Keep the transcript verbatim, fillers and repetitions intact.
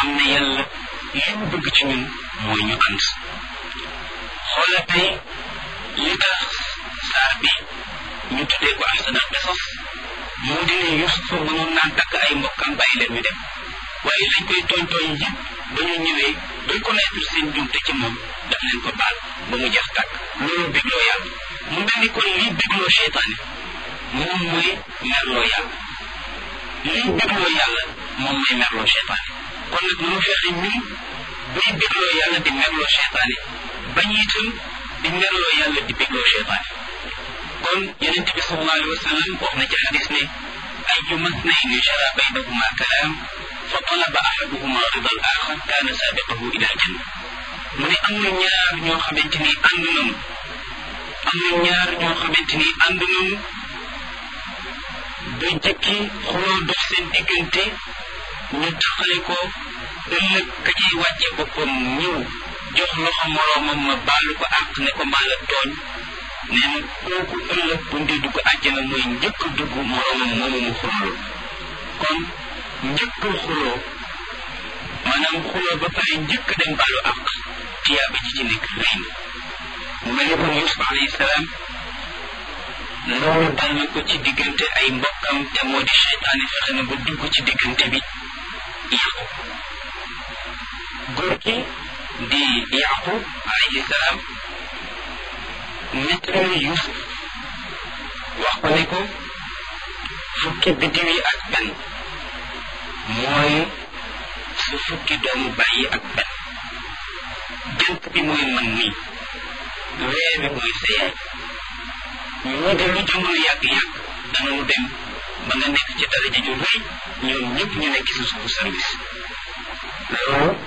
xam ne yàlla li mu bëgg ci ñun mooy ñu ànd xoola tey li tax saar bi ñu tuddee ko ahsanal qisas moo di ne Yuusufa mënoon naa takk ay mbokkam bàyyi leen ñu dem waaye lañ koy tooñ tooñ yëpp ba ñu ñëwee reconnaître seen jumte ci moom daf leen ko baal ba mu jeex tàkk loolu bégloo yàlla mu mel ni kon lii bégloo seytaane moom mooy merloo yàlla lii bégloo yàlla moom mooy merloo seytaane kon nag nu mu fexe ñun buy bégloo yàlla di merloo seytaane bañ itam di merloo yàlla di bégloo seytaane kon yonent bi sallallahu alayhi wa sallam wax na ci hadis ne ayyuma ithnayni jara baynahuma kalaam fa talaba ahaduhuma rida al axar kaana saabiqahu ila al janna mu ne am na ñaar ñoo xamante ni ànd nañu am na ñaar ñoo xamante ni ànd nañu ba jëkki xuloo dox seen diggante ñu taxale ko ëllëg ka ciy wàcce boppam ñëw jox loxo moroomam ma baalu ko àq ne ko maa la tooñ nee na kooku ëllëg bu ndee dugg àjjana mooy njëkk dugg moroomam moomu mu xuloo kon njëkk xuloo maanaam xuloo ba pare njëkk dem baalu àq tiyaaba ji ci nekk rëy na mu mel ni kon Yuusuf alayhi salaam loolu dal na ko ci diggante ay mbokkam te moo di seytaane fexe na ba dugg ci diggante bi yàqu góor gi di Yaqub alayhi salaam nettali Yuusuf wax ko ne ko fukki biddiw yi ak benn mooy su fukki doomu bàyyi ak benn jant bi mooy man nii weer bi mooy sa yaay ñu de lu jamono yàgg-yàgg danañu dem ba nga nekk ci daraja ju rëy ñoom ñëpp ñu nekk ci suufu service loolu